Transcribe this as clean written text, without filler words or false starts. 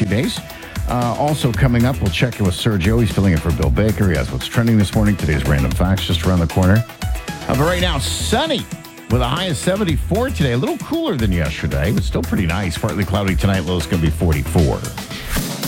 few days. Also coming up, we'll check in with Sergio. He's filling in for Bill Baker. He has what's trending this morning. Today's Random Facts just around the corner. But right now, sunny with a high of 74 today. A little cooler than yesterday, but still pretty nice. Partly cloudy tonight. Low is going to be 44.